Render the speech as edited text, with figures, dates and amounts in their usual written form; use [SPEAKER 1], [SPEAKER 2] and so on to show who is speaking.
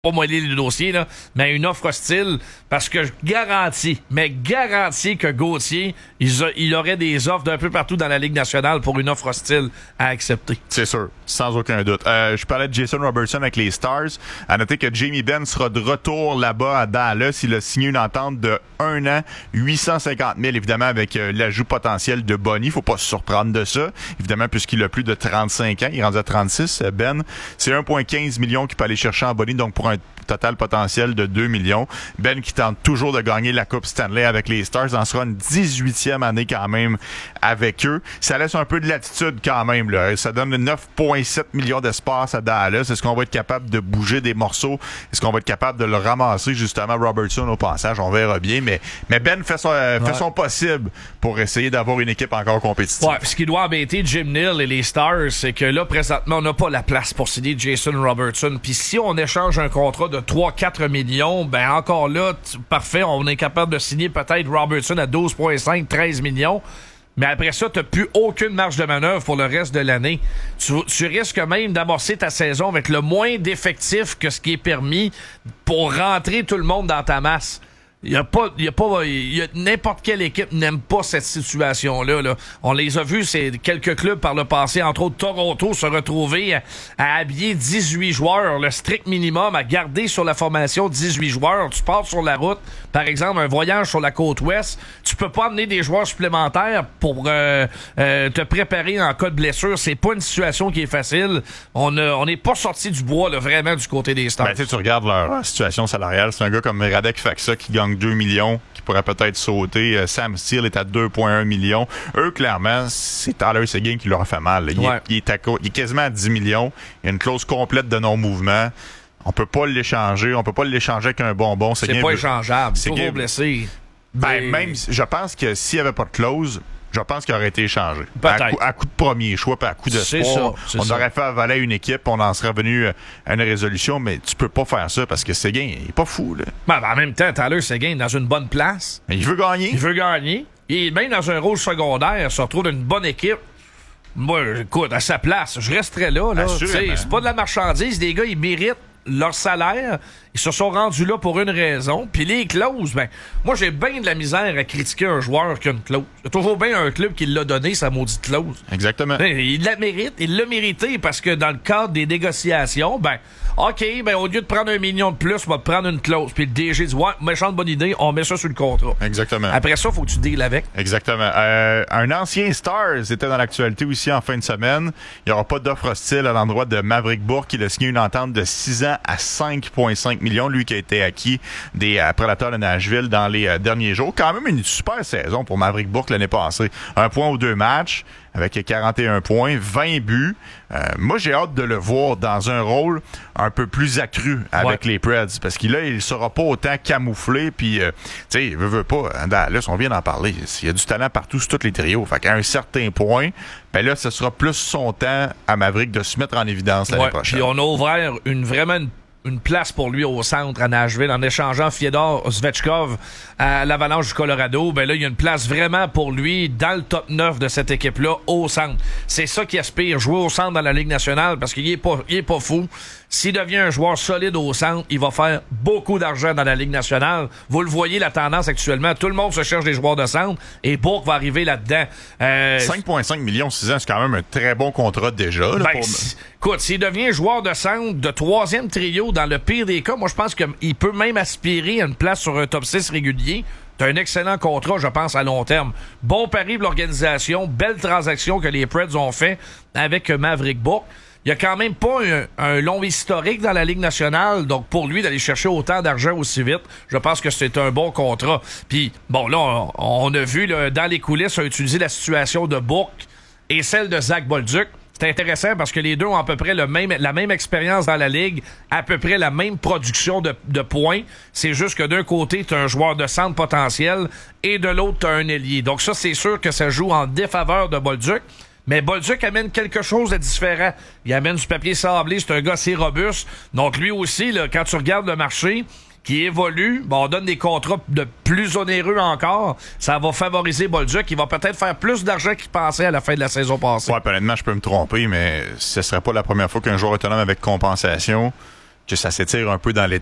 [SPEAKER 1] pas modeler le dossier, là, mais une offre hostile, parce que je garantis que Gauthier, il aurait des offres d'un peu partout dans la Ligue nationale pour une offre hostile à accepter.
[SPEAKER 2] C'est sûr, sans aucun doute. Je parlais de Jason Robertson avec les Stars. À noter que Jamie Benn sera de retour là-bas à Dallas. Il a signé une entente de 1 an, 850 000, évidemment, avec l'ajout potentiel de Bonny. Faut pas se surprendre de ça, évidemment, puisqu'il a plus de 35 ans. Il est rendu à 36, Ben. C'est 1,15 million qu'il peut aller chercher en Bonny, donc pour un total potentiel de 2 millions. Ben qui tente toujours de gagner la Coupe Stanley avec les Stars. En sera une 18e année quand même avec eux. Ça laisse un peu de latitude quand même, là. Ça donne 9,7 millions d'espace à Dallas. Est-ce qu'on va être capable de bouger des morceaux? Est-ce qu'on va être capable de le ramasser, justement, Robertson, au passage? On verra bien. Mais Ben fait son possible pour essayer d'avoir une équipe encore compétitive.
[SPEAKER 1] Ouais, ce qui doit embêter Jim Nill et les Stars, c'est que là, présentement, on n'a pas la place pour signer Jason Robertson. Puis si on échange un contrat de 3-4 millions, ben encore là, parfait, on est capable de signer peut-être Robertson à 12,5, 13 millions. Mais après ça, t'as plus aucune marge de manœuvre pour le reste de l'année. Tu risques même d'amorcer ta saison avec le moins d'effectifs que ce qui est permis pour rentrer tout le monde dans ta masse. N'importe quelle équipe n'aime pas cette situation-là, là. On les a vus, c'est quelques clubs par le passé, entre autres Toronto, se retrouver à habiller 18 joueurs, le strict minimum, à garder sur la formation 18 joueurs. Tu pars sur la route, par exemple, un voyage sur la côte ouest, tu peux pas amener des joueurs supplémentaires pour te préparer en cas de blessure. C'est pas une situation qui est facile. On n'est pas sorti du bois, là, vraiment, du côté des Stars.
[SPEAKER 2] Ben, tu regardes leur situation salariale, c'est un gars comme Radek Faksa qui gagne 2 millions, qui pourrait peut-être sauter. Sam Steele est à 2,1 millions. Eux, clairement, c'est Tyler Seguin qui leur a fait mal. Il est quasiment à 10 millions. Il y a une clause complète de non-mouvement. On peut pas l'échanger. On peut pas l'échanger avec un bonbon.
[SPEAKER 1] C'est pas échangeable. C'est trop blessé.
[SPEAKER 2] Même, je pense que s'il n'y avait pas de clause, je pense qu'il aurait été échangé. À coup de premier choix, puis à coup de sport. On aurait fait avaler une équipe, on en serait venu à une résolution, mais tu peux pas faire ça parce que Seguin, il est pas fou, là.
[SPEAKER 1] En même temps, Tyler Seguin est dans une bonne place.
[SPEAKER 2] Mais il veut gagner.
[SPEAKER 1] Il est même dans un rôle secondaire, se retrouve dans une bonne équipe. Moi, écoute, à sa place, je resterais là. C'est pas de la marchandise. Les gars, ils méritent leur salaire. Ils se sont rendus là pour une raison. Puis les clauses, moi, j'ai bien de la misère à critiquer un joueur qui a une clause. Il y a toujours bien un club qui l'a donné, sa maudite clause.
[SPEAKER 2] Exactement.
[SPEAKER 1] Il la mérite. Il l'a mérité parce que dans le cadre des négociations, OK, au lieu de prendre 1 million de plus, on va te prendre une clause. Puis le DG dit, ouais, méchante bonne idée, on met ça sur le contrat.
[SPEAKER 2] Exactement.
[SPEAKER 1] Après ça, faut que tu deals avec.
[SPEAKER 2] Exactement. Un ancien Stars était dans l'actualité aussi en fin de semaine. Il n'y aura pas d'offre hostile à l'endroit de Maverick Bourque. Il a signé une entente de 6 ans à 5,5 millions. Lui qui a été acquis des Prédateurs de Nashville dans les derniers jours. Quand même une super saison pour Maverick Bourque l'année passée. 1 point aux 2 matchs, avec 41 points, 20 buts. Moi, j'ai hâte de le voir dans un rôle un peu plus accru avec les Preds. Parce qu'il il sera pas autant camouflé. Puis, tu sais, veut pas. Dallas, on vient d'en parler. Il y a du talent partout sur tous les trios. Fait qu'à un certain point, là, ce sera plus son temps à Maverick de se mettre en évidence l'année prochaine.
[SPEAKER 1] Puis on a ouvert une place pour lui au centre à Nashville en échangeant Fyodor Svechkov à l'Avalanche du Colorado. Là, il y a une place vraiment pour lui dans le top 9 de cette équipe-là au centre. C'est ça qu'il aspire, jouer au centre dans la Ligue nationale parce qu'il est pas fou. S'il devient un joueur solide au centre, il va faire beaucoup d'argent dans la Ligue nationale. Vous le voyez, la tendance actuellement, tout le monde se cherche des joueurs de centre et Bourque va arriver là-dedans.
[SPEAKER 2] 5,5 millions 6 ans, c'est quand même un très bon contrat déjà. Là,
[SPEAKER 1] écoute, s'il devient joueur de centre de 3e trio dans le pire des cas, moi je pense qu'il peut même aspirer à une place sur un top 6 régulier. C'est un excellent contrat, je pense, à long terme. Bon pari de l'organisation, belle transaction que les Preds ont fait avec Maverick Bourque. Il n'y a quand même pas un long historique dans la Ligue nationale, donc pour lui d'aller chercher autant d'argent aussi vite, je pense que c'est un bon contrat. Puis, bon, là, on a vu dans les coulisses, on a utilisé la situation de Bourque et celle de Zach Bolduc. C'est intéressant parce que les deux ont à peu près la même expérience dans la Ligue, à peu près la même production de points. C'est juste que d'un côté, tu as un joueur de centre potentiel et de l'autre, tu as un ailier. Donc ça, c'est sûr que ça joue en défaveur de Bolduc. Mais Bolduc amène quelque chose de différent. Il amène du papier sablé, c'est un gars assez robuste. Donc lui aussi, là, quand tu regardes le marché qui évolue, on donne des contrats de plus onéreux encore. Ça va favoriser Bolduc. Il va peut-être faire plus d'argent qu'il pensait à la fin de la saison passée.
[SPEAKER 2] Ouais, honnêtement, je peux me tromper, mais ce serait pas la première fois qu'un joueur autonome avec compensation que ça s'étire un peu dans l'été.